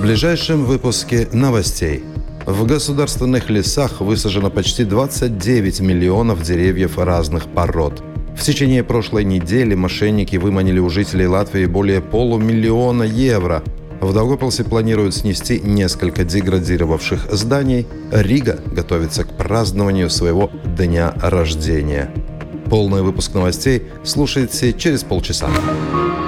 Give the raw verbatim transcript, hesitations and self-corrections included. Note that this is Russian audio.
ближайшем выпуске новостей. В государственных лесах высажено почти двадцать девять миллионов деревьев разных пород. В течение прошлой недели мошенники выманили у жителей Латвии более полумиллиона евро. В Даугавпилсе планируют снести несколько деградировавших зданий. Рига готовится к празднованию своего дня рождения. Полный выпуск новостей слушайте через полчаса.